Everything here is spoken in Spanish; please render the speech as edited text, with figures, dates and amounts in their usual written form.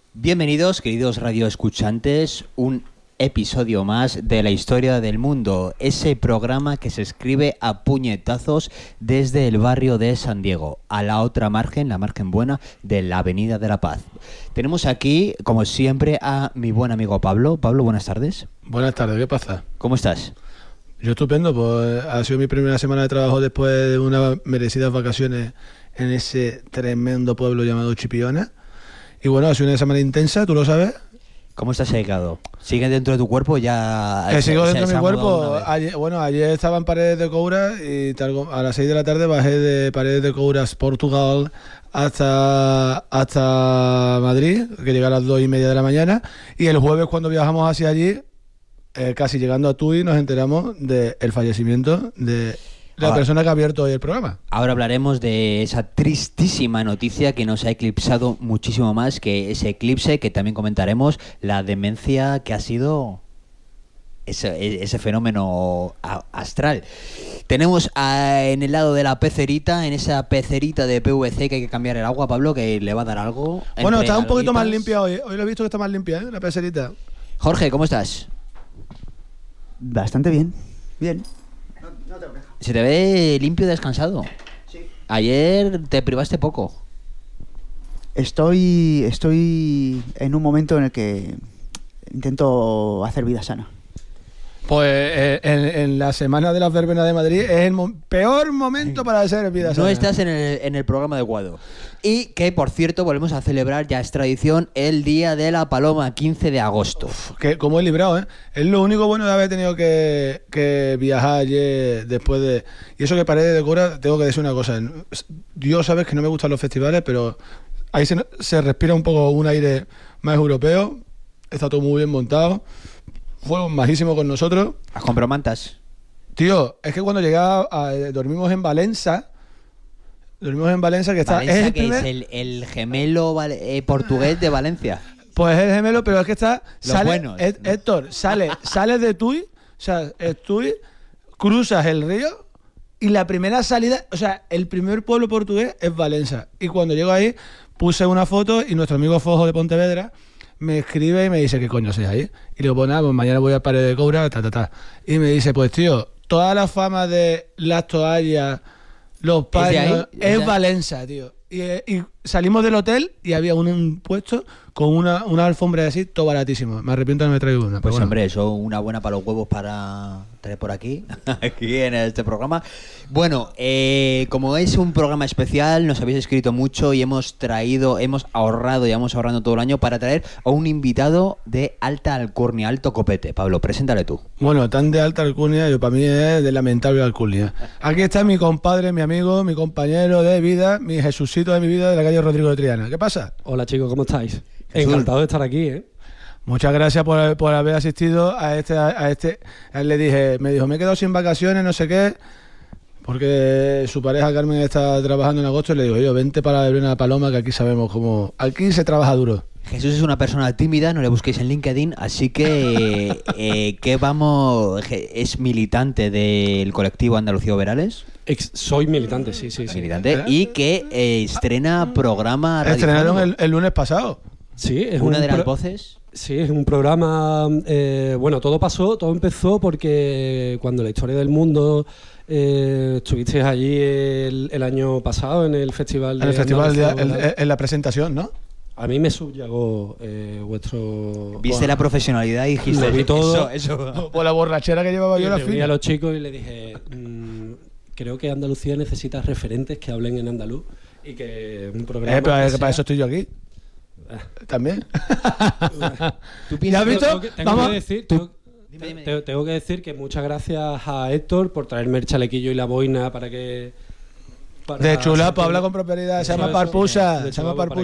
Bienvenidos, queridos radioescuchantes, un episodio más de La Historia del Mundo, ese programa que se escribe a puñetazos desde el barrio de San Diego, a la otra margen, la margen buena de la Avenida de la Paz. Tenemos aquí, como siempre, a mi buen amigo Pablo. Pablo, buenas tardes. Buenas tardes, ¿qué pasa? ¿Cómo estás? Yo estupendo, pues ha sido mi primera semana de trabajo después de unas merecidas vacaciones en ese tremendo pueblo llamado Chipiona. Y bueno, ha sido una semana intensa, ¿tú lo sabes? ¿Cómo estás llegado? ¿Sigue dentro de tu cuerpo? Ya. Sigo dentro de mi cuerpo. Ayer estaba en Paredes de Coura y a las 6 de la tarde bajé de Paredes de Couras, Portugal, hasta Madrid, que llegué a las 2:30 de la mañana. Y el jueves, cuando viajamos hacia allí, casi llegando a Tui, nos enteramos del fallecimiento de la persona que ha abierto hoy el programa. Ahora hablaremos de esa tristísima noticia que nos ha eclipsado muchísimo más que ese eclipse, que también comentaremos, la demencia que ha sido ese fenómeno astral. Tenemos en el lado de la pecerita, en esa pecerita de PVC que hay que cambiar el agua, Pablo, que le va a dar algo. Bueno, está un poquito más limpia hoy. Hoy lo he visto que está más limpia, la pecerita. Jorge, ¿cómo estás? Bastante bien. Bien. No te quejas. Se te ve limpio y descansado. Sí. Ayer te privaste poco. Estoy en un momento en el que intento hacer vida sana. Pues en la semana de las verbenas de Madrid es el peor momento para hacer vida sana. No estás en el programa adecuado. Y que, por cierto, volvemos a celebrar, ya es tradición, el Día de la Paloma, 15 de agosto. Que como he librado, ¿eh? Es lo único bueno de haber tenido que viajar ayer después de... Y eso que Paredes de Coura, tengo que decir una cosa. Dios sabes que no me gustan los festivales, pero ahí se respira un poco un aire más europeo. Está todo muy bien montado. Fue majísimo con nosotros. ¿Has comprado mantas? Tío, es que cuando llegaba dormimos en Valencia, que está... Valencia, es el gemelo portugués de Valencia. Pues es el gemelo, pero es que está... Héctor, sales de Tui, o sea, es Tui, cruzas el río y la primera salida, o sea, el primer pueblo portugués es Valencia. Y cuando llego ahí, puse una foto y nuestro amigo Fojo de Pontevedra me escribe y me dice, ¿qué coño haces ahí? Y le digo, pues nada, pues mañana voy a Paredes de Coura, Y me dice, pues tío, toda la fama de las toallas, los paños, es Valencia, tío. Y salimos del hotel y había un puesto con una alfombra así, todo baratísimo. Me arrepiento de no me traigo una. Pues bueno. Hombre, eso una buena para los huevos para traer por aquí en este programa. Bueno, como es un programa especial, nos habéis escrito mucho y hemos ahorrado y vamos ahorrando todo el año para traer a un invitado de alta alcurnia, alto copete. Pablo, preséntale tú. Bueno, tan de alta alcurnia, para mí es de lamentable alcurnia. Aquí está mi compadre, mi amigo, mi compañero de vida, mi Jesucito de mi vida, de la calle Rodrigo de Triana. ¿Qué pasa? Hola chicos, ¿cómo estáis? Encantado de estar aquí, ¿eh? Muchas gracias por haber asistido a este. A él le dije, me dijo, me he quedado sin vacaciones, no sé qué, porque su pareja Carmen está trabajando en agosto. Y le digo, yo, vente para ver una paloma, que aquí sabemos cómo. Aquí se trabaja duro. Jesús es una persona tímida, no le busquéis en LinkedIn, así que es militante del colectivo Andalucía Verales. Soy militante, sí. Militante, y que estrena programa radiofónico. Estrenaron el lunes pasado. Sí, es una de las voces. Sí, es un programa... bueno, todo empezó porque cuando La Historia del Mundo estuvisteis allí el año pasado en el festival. En la presentación, ¿no? A mí me subyugó vuestro... Viste la profesionalidad y dijiste... Lo vi todo. Eso. Por la borrachera que llevaba yo la fila. A los chicos y le dije... creo que Andalucía necesita referentes que hablen en andaluz y que un programa... Pero para eso estoy yo aquí. ¿También? ¿Tú piensas, ¿has visto? Tengo que decir que muchas gracias a Héctor por traerme el chalequillo y la boina para que... De chulapo, habla con propiedad, se llama Parpusa.